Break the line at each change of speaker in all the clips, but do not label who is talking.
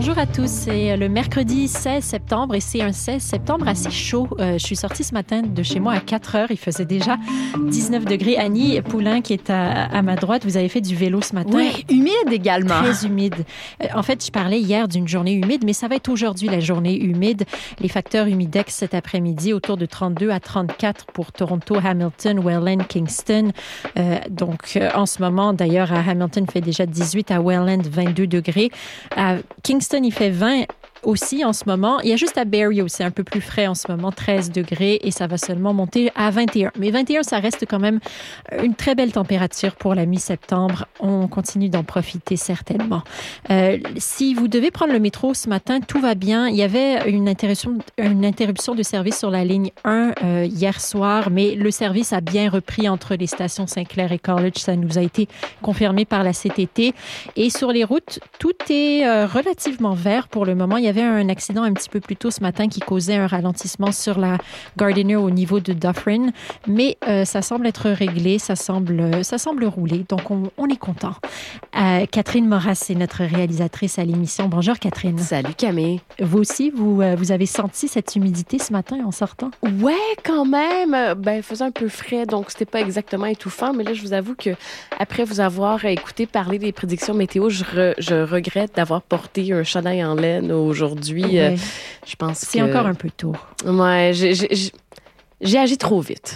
Bonjour à tous, c'est le mercredi 16 septembre et c'est un 16 septembre assez chaud. Je suis sortie ce matin de chez moi à 4 heures, il faisait déjà 19 degrés. Annie Poulain qui est à ma droite, vous avez fait du vélo ce matin.
Oui, humide également.
Très humide. En fait, je parlais hier d'une journée humide, mais ça va être aujourd'hui la journée humide. Les facteurs humidex cet après-midi autour de 32 à 34 pour Toronto, Hamilton, Welland, Kingston. Donc en ce moment, d'ailleurs, à Hamilton, il fait déjà 18, à Welland, 22 degrés. À Kingston, il fait 20 aussi en ce moment. Il y a juste à Barrie où c'est un peu plus frais en ce moment, 13 degrés, et ça va seulement monter à 21. Mais 21, ça reste quand même une très belle température pour la mi-septembre. On continue d'en profiter certainement. Si vous devez prendre le métro ce matin, tout va bien. Il y avait une interruption de service sur la ligne 1 hier soir, mais le service a bien repris entre les stations Saint-Clair et College. Ça nous a été confirmé par la CTT. Et sur les routes, tout est relativement vert pour le moment. Il y avait un accident un petit peu plus tôt ce matin qui causait un ralentissement sur la Gardiner au niveau de Dufferin, mais ça semble être réglé, ça semble rouler, donc on est content. Catherine Moras, c'est notre réalisatrice à l'émission. Bonjour Catherine.
Salut Camille.
Vous aussi, vous avez senti cette humidité ce matin en sortant?
Ouais, quand même. Il faisait un peu frais, donc c'était pas exactement étouffant, mais là, je vous avoue que après vous avoir écouté parler des prédictions météo, je regrette d'avoir porté un chandail en laine aujourd'hui.
Ouais.
Je pense que...
C'est encore un peu tôt.
Ouais, j'ai agi trop vite.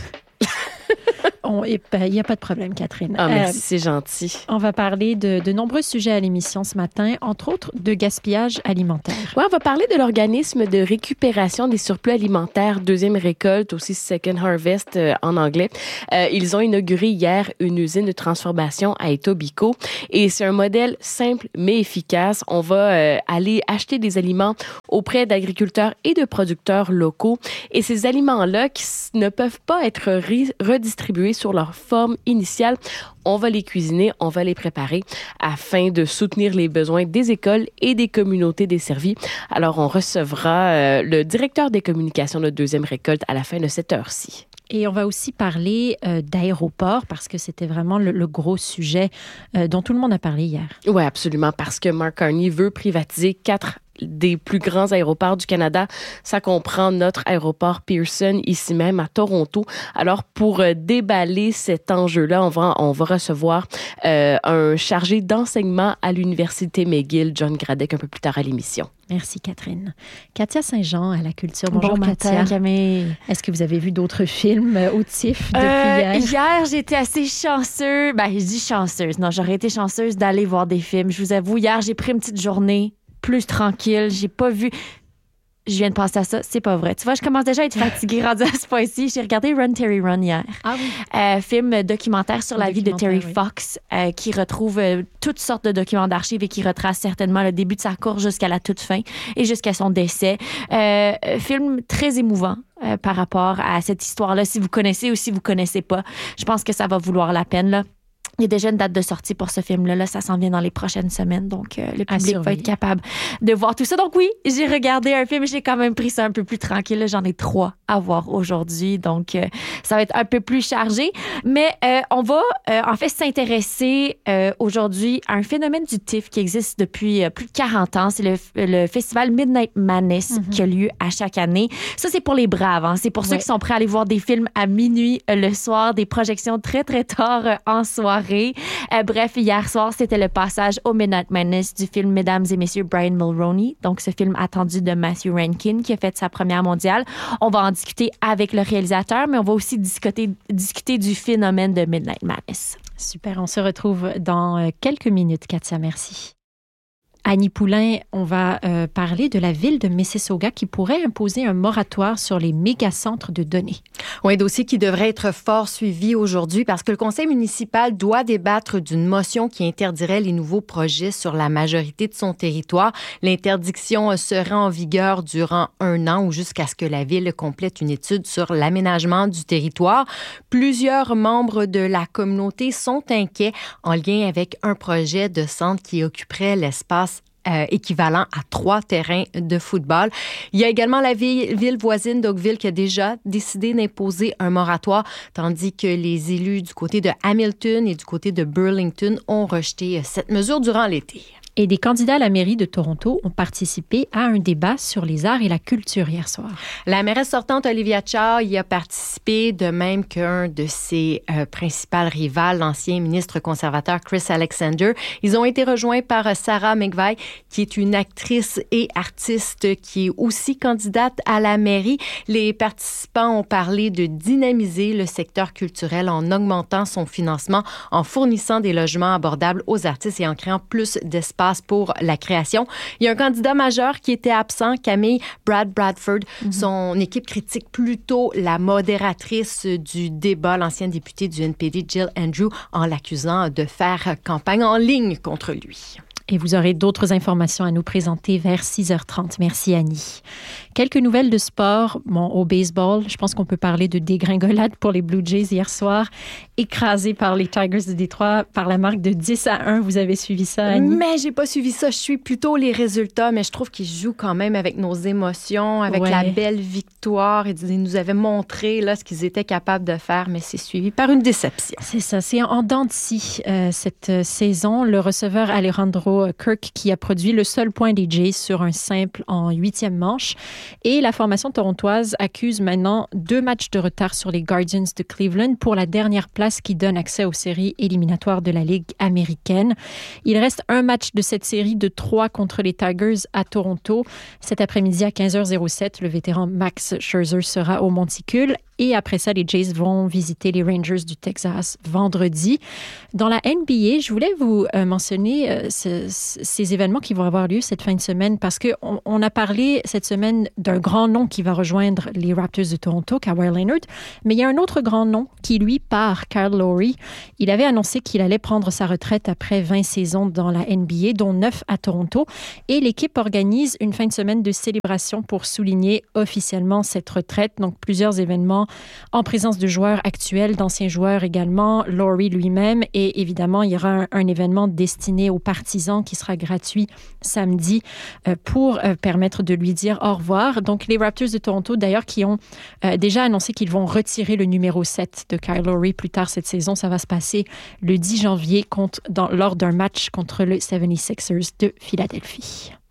Il n'y a pas de problème, Catherine.
Ah, merci, c'est gentil.
On va parler de nombreux sujets à l'émission ce matin, entre autres de gaspillage alimentaire.
Oui, on va parler de l'organisme de récupération des surplus alimentaires, deuxième récolte, aussi Second Harvest en anglais. Ils ont inauguré hier une usine de transformation à Etobicoke et c'est un modèle simple mais efficace. On va aller acheter des aliments auprès d'agriculteurs et de producteurs locaux et ces aliments-là qui ne peuvent pas être redistribués sur leur forme initiale. On va les cuisiner, on va les préparer afin de soutenir les besoins des écoles et des communautés desservies. Alors, on recevra le directeur des communications de deuxième récolte à la fin de cette heure-ci.
Et on va aussi parler d'aéroports parce que c'était vraiment le gros sujet dont tout le monde a parlé hier.
Oui, absolument, parce que Mark Carney veut privatiser 4 des plus grands aéroports du Canada. Ça comprend notre aéroport Pearson, ici même à Toronto. Alors, pour déballer cet enjeu-là, on va recevoir un chargé d'enseignement à l'Université McGill, John Gradek, un peu plus tard à l'émission.
Merci, Catherine. Katia Saint-Jean à la culture.
Bonjour,
Katia.
Camille.
Est-ce que vous avez vu d'autres films au TIFF depuis hier?
Hier, j'étais assez chanceuse. Je dis chanceuse. Non, j'aurais été chanceuse d'aller voir des films. Je vous avoue, hier, j'ai pris une petite journée plus tranquille. J'ai pas vu... Je viens de penser à ça, c'est pas vrai. Tu vois, je commence déjà à être fatiguée rendue à ce point-ci. J'ai regardé Run, Terry, Run hier.
Ah oui.
Film documentaire sur la vie de Terry Fox, qui retrouve toutes sortes de documents d'archives et qui retrace certainement le début de sa course jusqu'à la toute fin et jusqu'à son décès. Film très émouvant. Par rapport à cette histoire-là, si vous connaissez ou si vous connaissez pas. Je pense que ça va valoir la peine, là. Il y a déjà une date de sortie pour ce film-là. Là, ça s'en vient dans les prochaines semaines. Donc, le public va être capable de voir tout ça. Donc oui, j'ai regardé un film. J'ai quand même pris ça un peu plus tranquille. Là, j'en ai 3 à voir aujourd'hui. Donc, ça va être un peu plus chargé. Mais on va en fait s'intéresser aujourd'hui à un phénomène du TIFF qui existe depuis plus de 40 ans. C'est le festival Midnight Madness qui a lieu à chaque année. Ça, c'est pour les braves. Hein. C'est pour ceux qui sont prêts à aller voir des films à minuit le soir, des projections très, très tard en soirée. Bref, hier soir, c'était le passage au Midnight Madness du film Mesdames et Messieurs Brian Mulroney. Donc, ce film attendu de Matthew Rankin qui a fait sa première mondiale. On va en discuter avec le réalisateur, mais on va aussi discuter du phénomène de Midnight Madness.
Super, on se retrouve dans quelques minutes, Katia, merci. Annie Poulain, on va parler de la ville de Mississauga qui pourrait imposer un moratoire sur les mégacentres de données.
Oui, un dossier qui devrait être fort suivi aujourd'hui parce que le conseil municipal doit débattre d'une motion qui interdirait les nouveaux projets sur la majorité de son territoire. L'interdiction serait en vigueur durant 1 an ou jusqu'à ce que la ville complète une étude sur l'aménagement du territoire. Plusieurs membres de la communauté sont inquiets en lien avec un projet de centre qui occuperait l'espace équivalent à 3 terrains de football. Il y a également la ville voisine d'Oakville qui a déjà décidé d'imposer un moratoire, tandis que les élus du côté de Hamilton et du côté de Burlington ont rejeté cette mesure durant l'été.
Et des candidats à la mairie de Toronto ont participé à un débat sur les arts et la culture hier soir.
La mairesse sortante, Olivia Chow, y a participé, de même qu'un de ses principales rivales, l'ancien ministre conservateur Chris Alexander. Ils ont été rejoints par Sarah McVeigh, qui est une actrice et artiste qui est aussi candidate à la mairie. Les participants ont parlé de dynamiser le secteur culturel en augmentant son financement, en fournissant des logements abordables aux artistes et en créant plus d'espace pour la création. Il y a un candidat majeur qui était absent, Camille Bradford. Son équipe critique plutôt la modératrice du débat, l'ancienne députée du NPD, Jill Andrew, en l'accusant de faire campagne en ligne contre lui.
Et vous aurez d'autres informations à nous présenter vers 6h30. Merci, Annie. Quelques nouvelles de sport. Bon, au baseball, je pense qu'on peut parler de dégringolade pour les Blue Jays hier soir, écrasés par les Tigers de Détroit par la marque de 10-1. Vous avez suivi ça, Annie?
Mais j'ai pas suivi ça. Je suis plutôt les résultats, mais je trouve qu'ils jouent quand même avec nos émotions, avec la belle victoire. Ils nous avaient montré là, ce qu'ils étaient capables de faire, mais c'est suivi par une déception.
C'est ça. C'est en dents de scie cette saison. Le receveur Alejandro Kirk qui a produit le seul point des Jays sur un simple en 8e manche. Et la formation torontoise accuse maintenant 2 matchs de retard sur les Guardians de Cleveland pour la dernière place qui donne accès aux séries éliminatoires de la Ligue américaine. Il reste un match de cette série de 3 contre les Tigers à Toronto. Cet après-midi à 15h07, le vétéran Max Scherzer sera au monticule. Et après ça, les Jays vont visiter les Rangers du Texas vendredi. Dans la NBA, je voulais vous mentionner ces événements qui vont avoir lieu cette fin de semaine parce qu'on a parlé cette semaine d'un grand nom qui va rejoindre les Raptors de Toronto, Kawhi Leonard. Mais il y a un autre grand nom qui, lui, part, Kyle Lowry. Il avait annoncé qu'il allait prendre sa retraite après 20 saisons dans la NBA, dont 9 à Toronto. Et l'équipe organise une fin de semaine de célébration pour souligner officiellement cette retraite. Donc, plusieurs événements en présence de joueurs actuels, d'anciens joueurs également, Lowry lui-même. Et évidemment, il y aura un événement destiné aux partisans qui sera gratuit samedi pour permettre de lui dire au revoir. Donc, les Raptors de Toronto, d'ailleurs, qui ont déjà annoncé qu'ils vont retirer le numéro 7 de Kyle Lowry plus tard cette saison. Ça va se passer le 10 janvier lors d'un match contre le 76ers de Philadelphie.